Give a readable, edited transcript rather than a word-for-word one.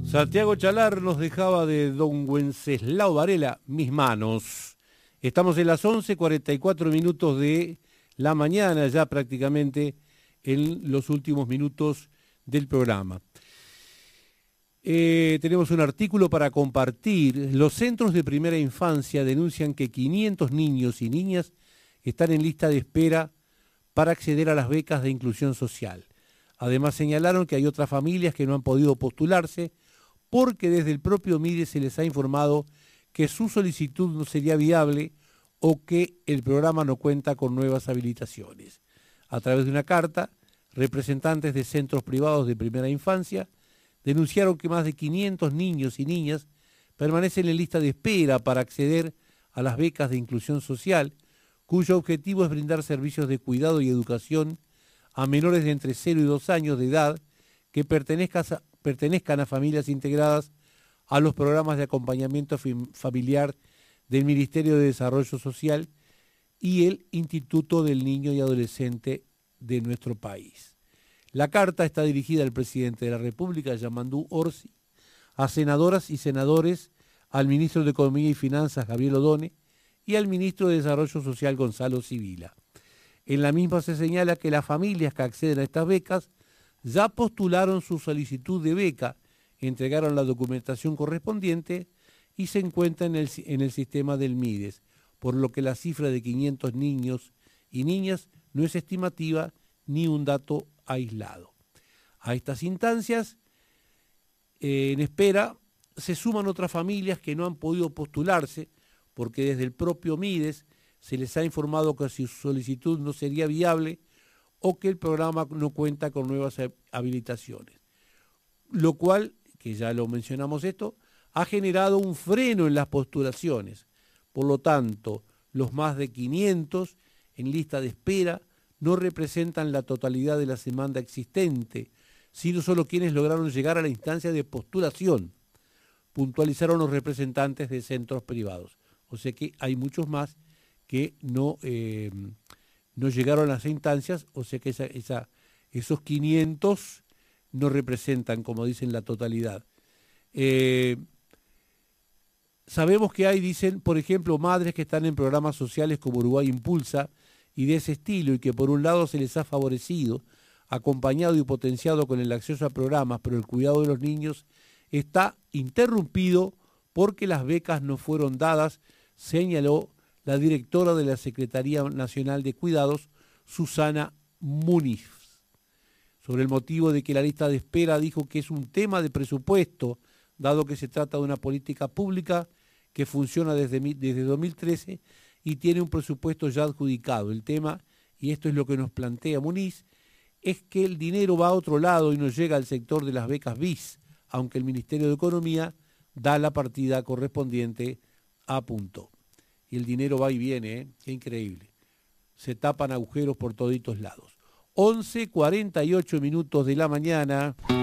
Santiago Chalar nos dejaba de don Wenceslao Varela, Mis manos. Estamos en las 11:44 de la mañana, ya prácticamente en los últimos minutos del programa. Tenemos un artículo para compartir. Los centros de primera infancia denuncian que 500 niños y niñas están en lista de espera para acceder a las becas de inclusión social. Además señalaron que hay otras familias que no han podido postularse porque desde el propio MIDES se les ha informado que su solicitud no sería viable o que el programa no cuenta con nuevas habilitaciones. A través de una carta, representantes de centros privados de primera infancia denunciaron que más de 500 niños y niñas permanecen en lista de espera para acceder a las becas de inclusión social, cuyo objetivo es brindar servicios de cuidado y educación a menores de entre 0 y 2 años de edad que pertenezcan a familias integradas a los programas de acompañamiento familiar del Ministerio de Desarrollo Social y el Instituto del Niño y Adolescente de nuestro país. La carta está dirigida al presidente de la República, Yamandú Orsi, a senadoras y senadores, al ministro de Economía y Finanzas, Gabriel Odone, y al ministro de Desarrollo Social, Gonzalo Sibila. En la misma se señala que las familias que acceden a estas becas ya postularon su solicitud de beca, entregaron la documentación correspondiente y se encuentran en el sistema del MIDES, por lo que la cifra de 500 niños y niñas no es estimativa ni un dato aislado. A estas instancias, en espera, se suman otras familias que no han podido postularse porque desde el propio MIDES se les ha informado que su solicitud no sería viable o que el programa no cuenta con nuevas habilitaciones. Lo cual, que ya lo mencionamos esto, ha generado un freno en las postulaciones. Por lo tanto, los más de 500 en lista de espera no representan la totalidad de la demanda existente, sino solo quienes lograron llegar a la instancia de postulación, puntualizaron los representantes de centros privados. O sea que hay muchos más que no llegaron a las instancias, o sea que esos 500 no representan, como dicen, la totalidad. Sabemos que hay, dicen, por ejemplo, madres que están en programas sociales como Uruguay Impulsa y de ese estilo, y que por un lado se les ha favorecido, acompañado y potenciado con el acceso a programas, pero el cuidado de los niños está interrumpido porque las becas no fueron dadas, señaló la directora de la Secretaría Nacional de Cuidados, Susana Muniz. Sobre el motivo de que la lista de espera dijo que es un tema de presupuesto, dado que se trata de una política pública que funciona desde 2013 y tiene un presupuesto ya adjudicado. El tema, y esto es lo que nos plantea Muniz, es que el dinero va a otro lado y no llega al sector de las becas BIS, aunque el Ministerio de Economía da la partida correspondiente, apuntó. Y el dinero va y viene, qué increíble. Se tapan agujeros por toditos lados. 11:48 de la mañana.